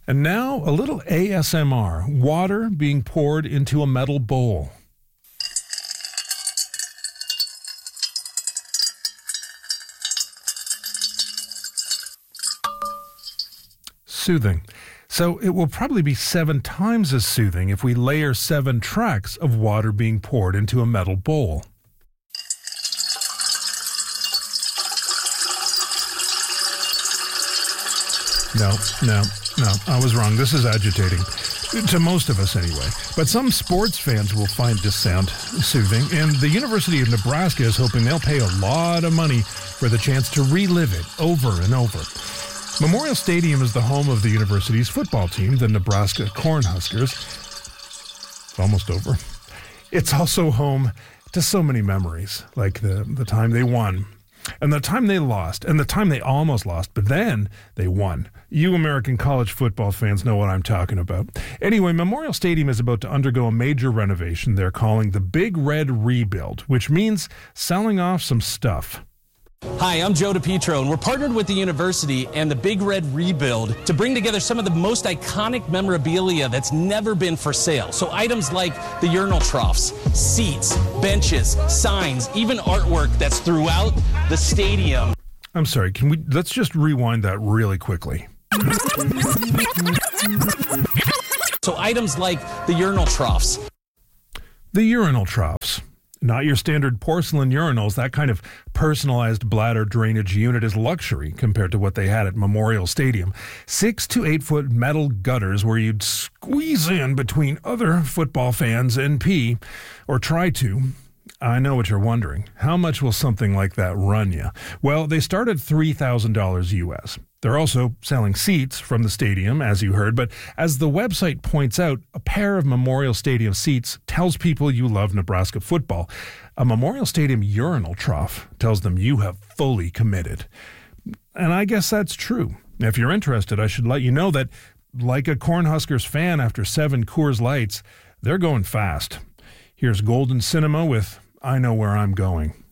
And now, a little ASMR, water being poured into a metal bowl. Soothing. So it will probably be 7 times as soothing if we layer 7 tracks of water being poured into a metal bowl. No, I was wrong. This is agitating. To most of us anyway. But some sports fans will find this sound soothing, and the University of Nebraska is hoping they'll pay a lot of money for the chance to relive it over and over. Memorial Stadium is the home of the university's football team, the Nebraska Cornhuskers. It's almost over. It's also home to so many memories, like the time they won, and the time they lost, and the time they almost lost, but then they won. You American college football fans know what I'm talking about. Anyway, Memorial Stadium is about to undergo a major renovation they're calling the Big Red Rebuild, which means selling off some stuff. Hi, I'm Joe DePietro, and we're partnered with the university and the Big Red Rebuild to bring together some of the most iconic memorabilia that's never been for sale. So items like the urinal troughs, seats, benches, signs, even artwork that's throughout the stadium. I'm sorry, let's just rewind that really quickly. So items like the urinal troughs. The urinal troughs. Not your standard porcelain urinals. That kind of personalized bladder drainage unit is luxury compared to what they had at Memorial Stadium. 6 to 8 foot metal gutters where you'd squeeze in between other football fans and pee, or try to. I know what you're wondering. How much will something like that run you? Well, they start at $3,000 US. They're also selling seats from the stadium, as you heard, but as the website points out, a pair of Memorial Stadium seats tells people you love Nebraska football. A Memorial Stadium urinal trough tells them you have fully committed. And I guess that's true. If you're interested, I should let you know that, like a Cornhuskers fan after 7 Coors Lights, they're going fast. Here's Golden Cinema with I Know Where I'm Going.